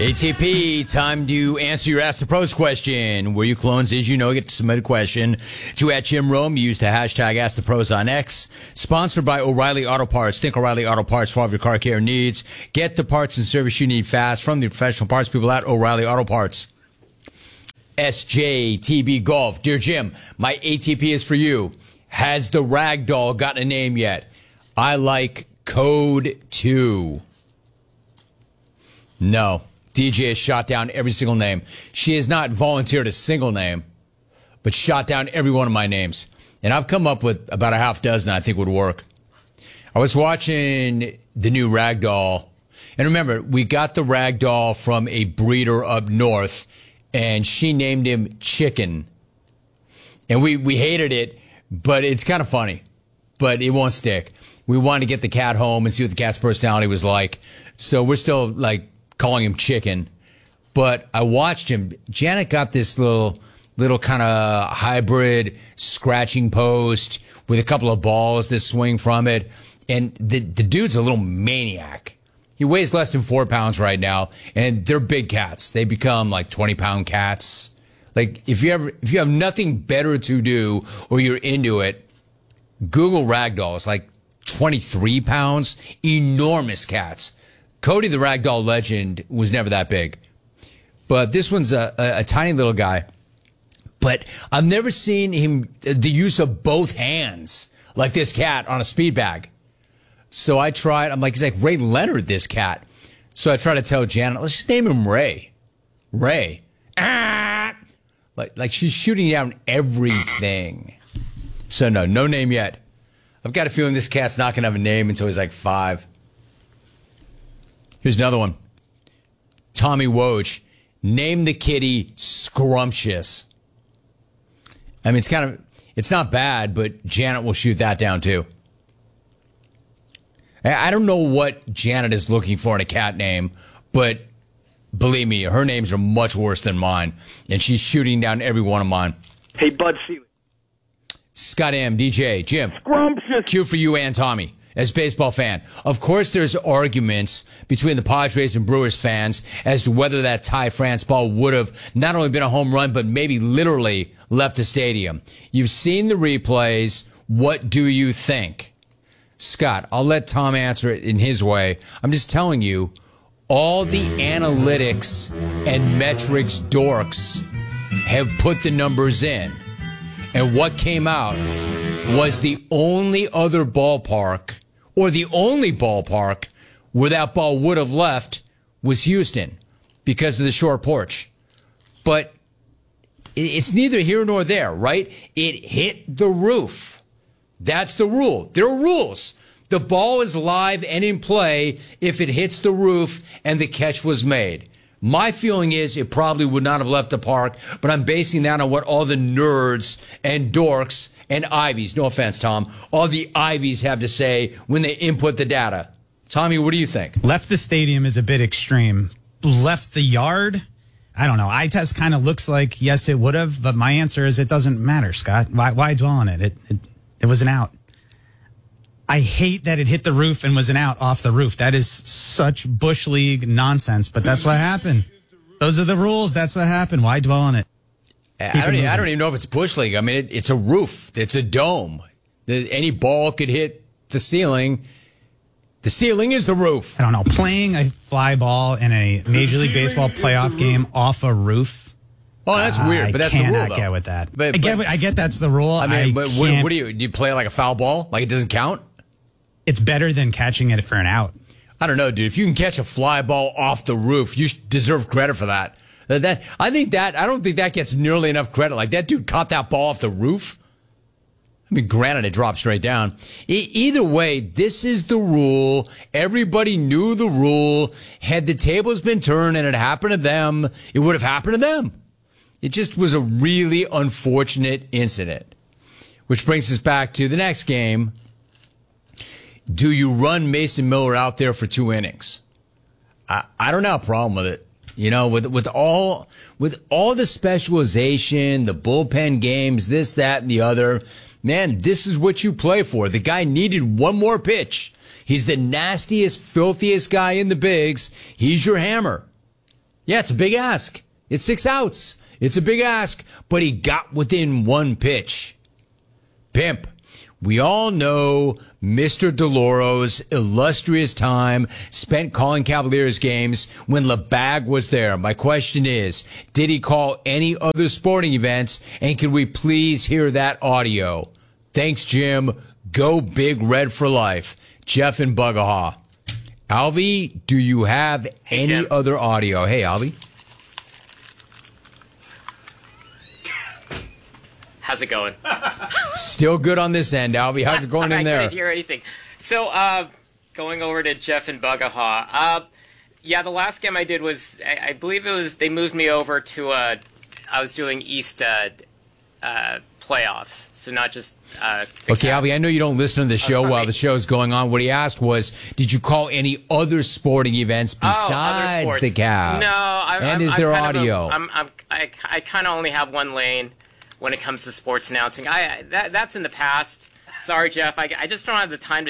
ATP, time to answer your Ask the Pros question. Were you clones? As you know, get to submit a question to @JimRome. Use the hashtag Ask the Pros on X. Sponsored by O'Reilly Auto Parts. Think O'Reilly Auto Parts for all of your car care needs. Get the parts and service you need fast from the professional parts people at O'Reilly Auto Parts. SJTB Golf. Dear Jim, my ATP is for you. Has the Ragdoll gotten a name yet? I like Code 2. No. DJ has shot down every single name. She has not volunteered a single name, but shot down every one of my names. And I've come up with about a half dozen I think would work. I was watching the new Ragdoll. And remember, we got the Ragdoll from a breeder up north, and she named him Chicken. And we hated it, but it's kind of funny. But it won't stick. We wanted to get the cat home and see what the cat's personality was like. So we're still, like, calling him Chicken. But I watched him. Janet got this little kind of hybrid scratching post with a couple of balls that swing from it. And the dude's a little maniac. He weighs less than 4 pounds right now, and they're big cats. They become like 20-pound cats. Like, if you have nothing better to do or you're into it, Google Ragdoll. It's like 23 pounds. Enormous cats. Cody the Ragdoll legend was never that big. But this one's a tiny little guy. But I've never seen him, the use of both hands, like this cat on a speed bag. So I tried, he's like Ray Leonard, this cat. So I tried to tell Janet, let's just name him Ray. Ray. Ah! Like she's shooting down everything. So no name yet. I've got a feeling this cat's not going to have a name until he's like 5. Here's another one. Tommy Woj. Name the kitty Scrumptious. I mean, it's not bad, but Janet will shoot that down too. I don't know what Janet is looking for in a cat name, but believe me, her names are much worse than mine, and she's shooting down every one of mine. Hey, Bud Seeley. Scott M, DJ, Jim. Scrumptious. Cue for you and Tommy. As a baseball fan, of course there's arguments between the Padres and Brewers fans as to whether that Ty France ball would have not only been a home run, but maybe literally left the stadium. You've seen the replays. What do you think? Scott, I'll let Tom answer it in his way. I'm just telling you, all the analytics and metrics dorks have put the numbers in. And what came out was the only other ballpark, or the only ballpark, where that ball would have left was Houston because of the short porch. But it's neither here nor there, right? It hit the roof. That's the rule. There are rules. The ball is live and in play if it hits the roof and the catch was made. My feeling is it probably would not have left the park, but I'm basing that on what all the nerds and dorks and Ivies, no offense, Tom, all the Ivies have to say when they input the data. Tommy, what do you think? Left the stadium is a bit extreme. Left the yard? I don't know. Eye test kind of looks like, yes, it would have, but my answer is it doesn't matter, Scott. Why dwell on it? It was an out. I hate that it hit the roof and was an out off the roof. That is such Bush League nonsense, but that's what happened. Those are the rules. That's what happened. Why dwell on it? I don't even know if it's Bush League. I mean, it's a roof. It's a dome. Any ball could hit the ceiling. The ceiling is the roof. I don't know. Playing a fly ball in a Major League Baseball playoff game off a roof. Oh, that's weird, but that's the rule, though. I cannot get with that. I get that's the rule. I mean, but what do you play like a foul ball? Like it doesn't count? It's better than catching it for an out. I don't know, dude. If you can catch a fly ball off the roof, you deserve credit for that. I don't think that gets nearly enough credit. Like, that dude caught that ball off the roof. I mean, granted, it dropped straight down. Either way, this is the rule. Everybody knew the rule. Had the tables been turned and it happened to them, it would have happened to them. It just was a really unfortunate incident. Which brings us back to the next game. Do you run Mason Miller out there for 2 innings? I don't have a problem with it. You know, with all the specialization, the bullpen games, this, that, and the other, man, this is what you play for. The guy needed one more pitch. He's the nastiest, filthiest guy in the bigs. He's your hammer. Yeah, it's a big ask. It's 6 outs. It's a big ask, but he got within one pitch. Pimp. We all know Mr. DeLauro's illustrious time spent calling Cavaliers games when LeBag was there. My question is, did he call any other sporting events? And can we please hear that audio? Thanks, Jim. Go Big Red for life. Jeff and Bugahaw. Alvy, do you have any Jim. other audio? Hey, Alvy. How's it going? Still good on this end, Alvy. How's it going in there? I couldn't hear anything. So, going over to Jeff and Bugahaw. Yeah, the last game I did was, I believe it was, they moved me over to, I was doing East playoffs, so not just Okay, Alvy, I know you don't listen to the show while the show's going on. What he asked was, did you call any other sporting events besides the Cavs? No, is there audio? I kind of only have one lane when it comes to sports announcing. That's in the past. Sorry, Jeff. I just don't have the time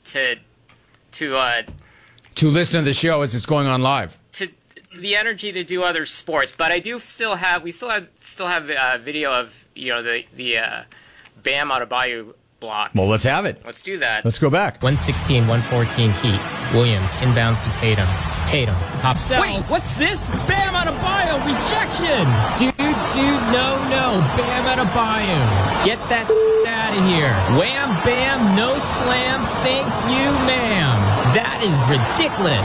to listen to the show as it's going on live. To the energy to do other sports, but I do still have. We still have video of the Bam Adebayo block. Well, let's have it. Let's do that. Let's go back. 116, 114 Heat. Williams inbounds to Tatum. Tatum, top sell. Wait, what's this? Bam Adebayo, rejection! Dude, no. Bam Adebayo. Get that out of here. Wham, bam, no slam, thank you, ma'am. That is ridiculous.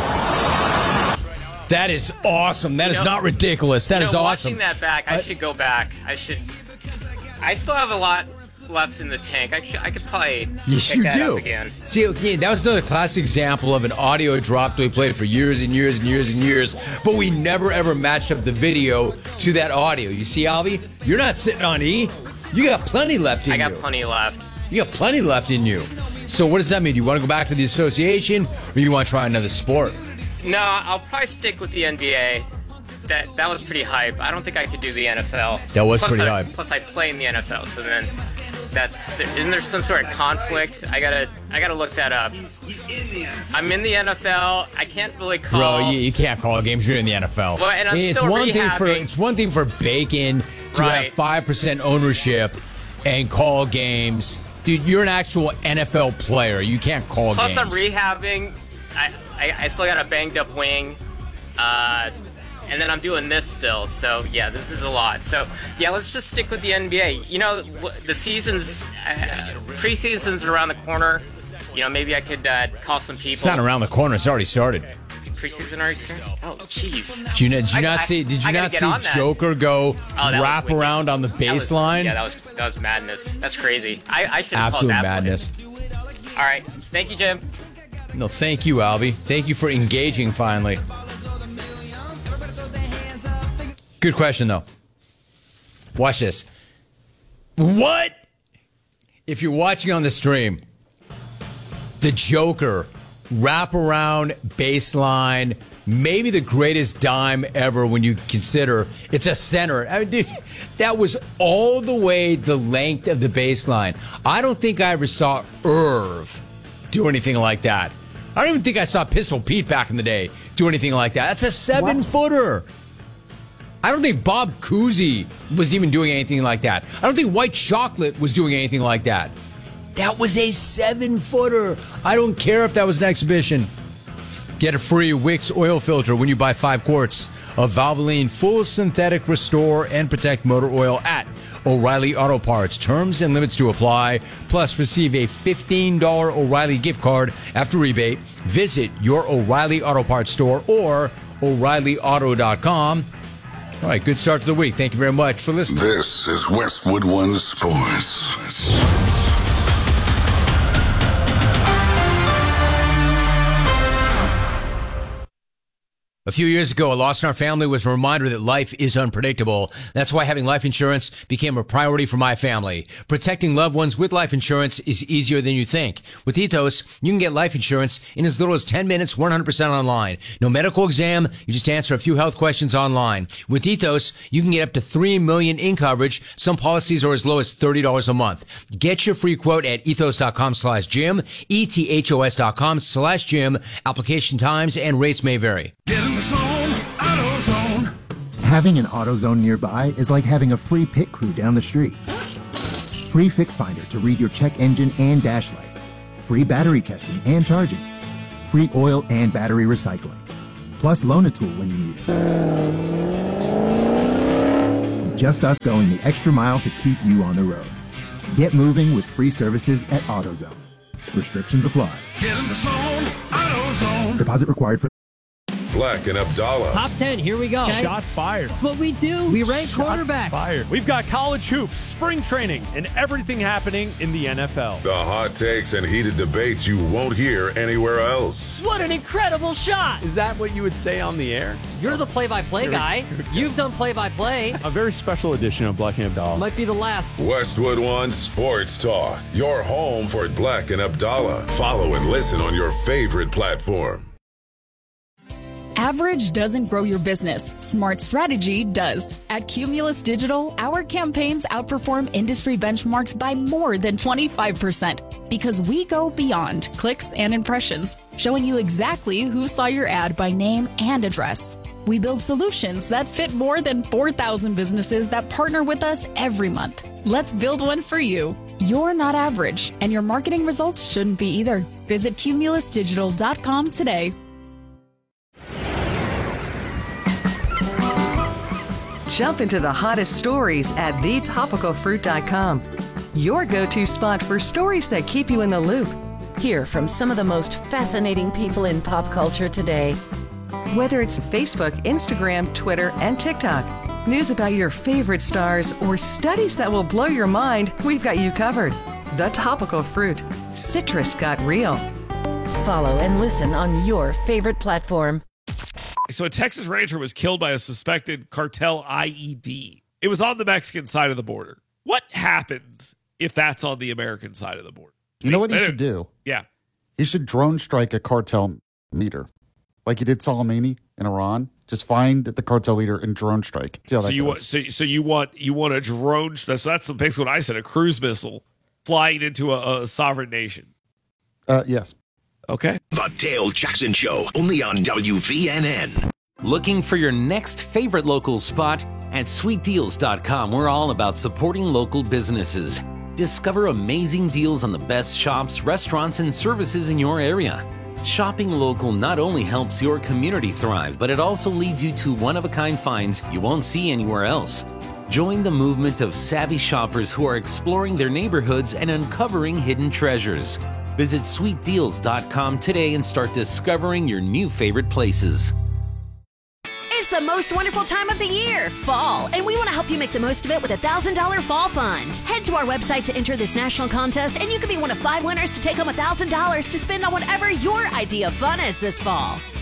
That is awesome. That is not ridiculous. That is awesome. Watching that back, I should go back. I still have a lot left in the tank. I could probably pick that up again. See, okay, that was another classic example of an audio drop that we played for years and years and years and years, but we never ever matched up the video to that audio. You see, Alvy, you're not sitting on E. You got plenty left in you. I got plenty left. You got plenty left in you. So what does that mean? Do you want to go back to the association, or you want to try another sport? No, I'll probably stick with the NBA. That was pretty hype. I don't think I could do the NFL. That was pretty hype. Plus, I play in the NFL, so then isn't there some sort of conflict? I gotta look that up. I'm in the NFL. I can't really call. Bro, you can't call games. You're in the NFL. Well, and I'm still rehabbing. It's one thing for Bacon to have 5% ownership and call games. Dude, you're an actual NFL player. You can't call games. Plus, I'm rehabbing. I still got a banged up wing. And then I'm doing this still, so yeah, this is a lot. So yeah, let's just stick with the NBA. You know, the season's preseason's around the corner. You know, maybe I could call some people. It's not around the corner. It's already started. Preseason already started? Oh, jeez. Did you not see Joker go wrap around on the baseline? That was madness. That's crazy. I should have called that. Absolute madness. All right, thank you, Jim. No, thank you, Alvy. Thank you for engaging finally. Good question, though. Watch this. What? If you're watching on the stream, the Joker, wraparound, baseline, maybe the greatest dime ever when you consider it's a center. I mean, dude, that was all the way the length of the baseline. I don't think I ever saw Irv do anything like that. I don't even think I saw Pistol Pete back in the day do anything like that. That's a 7-footer. I don't think Bob Cousy was even doing anything like that. I don't think White Chocolate was doing anything like that. That was a 7-footer. I don't care if that was an exhibition. Get a free Wix oil filter when you buy 5 quarts of Valvoline Full Synthetic Restore and Protect Motor Oil at O'Reilly Auto Parts. Terms and limits to apply. Plus, receive a $15 O'Reilly gift card after rebate. Visit your O'Reilly Auto Parts store or O'ReillyAuto.com. All right, good start to the week. Thank you very much for listening. This is Westwood One Sports. A few years ago, a loss in our family was a reminder that life is unpredictable. That's why having life insurance became a priority for my family. Protecting loved ones with life insurance is easier than you think. With Ethos, you can get life insurance in as little as 10 minutes, 100% online. No medical exam, you just answer a few health questions online. With Ethos, you can get up to $3 million in coverage. Some policies are as low as $30 a month. Get your free quote at ethos.com/Jim, ethos.com/Jim. Application times and rates may vary. Get in the zone, AutoZone. Having an AutoZone nearby is like having a free pit crew down the street. Free Fix Finder to read your check engine and dash lights. Free battery testing and charging. Free oil and battery recycling. Plus Loan-A-Tool when you need it. Just us going the extra mile to keep you on the road. Get moving with free services at AutoZone. Restrictions apply. Get in the zone, AutoZone. Deposit required for Black and Abdallah. Top 10, here we go. Okay. Shots fired. That's what we do. We rank quarterbacks. Fired. We've got college hoops, spring training, and everything happening in the NFL. The hot takes and heated debates you won't hear anywhere else. What an incredible shot. Is that what you would say on the air? You're the play-by-play guy. You've done play-by-play. A very special edition of Black and Abdallah. Might be the last. Westwood One Sports Talk. Your home for Black and Abdallah. Follow and listen on your favorite platform. Average doesn't grow your business. Smart strategy does. At Cumulus Digital, our campaigns outperform industry benchmarks by more than 25% because we go beyond clicks and impressions, showing you exactly who saw your ad by name and address. We build solutions that fit more than 4,000 businesses that partner with us every month. Let's build one for you. You're not average, and your marketing results shouldn't be either. Visit cumulusdigital.com today. Jump into the hottest stories at thetopicalfruit.com. Your go-to spot for stories that keep you in the loop. Hear from some of the most fascinating people in pop culture today. Whether it's Facebook, Instagram, Twitter, and TikTok, news about your favorite stars, or studies that will blow your mind, we've got you covered. The Topical Fruit. Citrus got real. Follow and listen on your favorite platform. So a Texas rancher was killed by a suspected cartel IED. It was on the Mexican side of the border. What happens if that's on the American side of the border? You know what he should do? Yeah. He should drone strike a cartel leader. Like he did Soleimani in Iran. Just find the cartel leader and drone strike. See how that goes. So you want a drone? So that's basically what I said. A cruise missile flying into a sovereign nation. Yes. Okay. The Dale Jackson Show, only on WVNN. Looking for your next favorite local spot? At sweetdeals.com, we're all about supporting local businesses. Discover amazing deals on the best shops, restaurants, and services in your area. Shopping local not only helps your community thrive, but it also leads you to one-of-a-kind finds you won't see anywhere else. Join the movement of savvy shoppers who are exploring their neighborhoods and uncovering hidden treasures. Visit sweetdeals.com today and start discovering your new favorite places. It's the most wonderful time of the year, fall, and we want to help you make the most of it with a $1,000 fall fund. Head to our website to enter this national contest, and you can be one of 5 winners to take home $1,000 to spend on whatever your idea of fun is this fall.